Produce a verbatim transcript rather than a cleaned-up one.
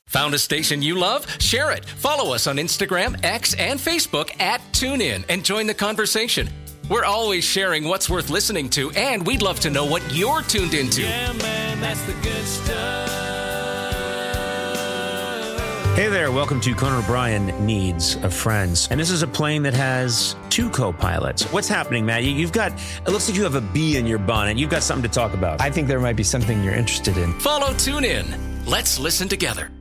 Found a station you love? Share it. Follow us on Instagram, X, and Facebook at TuneIn and join the conversation. We're always sharing what's worth listening to, and we'd love to know what you're tuned into. Yeah, man, that's the good stuff. Hey there, welcome to Conan O'Brien Needs a Friends. And this is a plane that has two co-pilots. What's happening, Matt? You- You've got, it looks like you have a bee in your bonnet. You've got something to talk about. I think there might be something you're interested in. Follow TuneIn. Let's listen together.